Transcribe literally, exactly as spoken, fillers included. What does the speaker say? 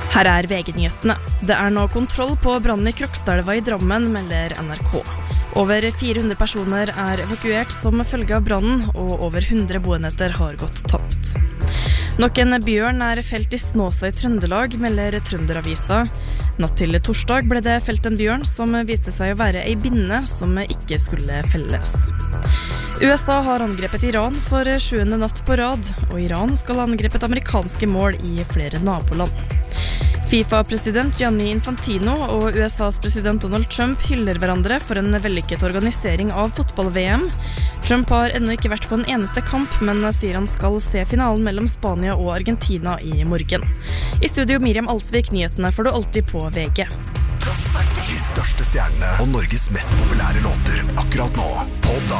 Her er V G-nyhetene. Det er nå kontroll på brannen i Krokstadelva i Drammen, melder N R K. Over fire hundre personer er evakuert som følge av brannen, og over hundre boenheter har gått tapt. Nok en bjørn er felt i Snåsa i Trøndelag, melder Trønderavisa. Natt til torsdag ble det felt en bjørn som viste seg å være ei binne som ikke skulle felles. U S A har angrepet Iran for sjuende natt på rad, og Iran skal ha angrepet amerikanske mål i flere naboland. FIFA-president Gianni Infantino og U S A's president Donald Trump hyller hverandre for en vellykket organisering av fotball-V M. Trump har ennå ikke vært på en eneste kamp, men sier han skal se finalen mellom Spania og Argentina i morgen. I studio Miriam Alsvik, nyhetene får du alltid på V G. De største stjernene og Norges mest populære låter akkurat nå på D A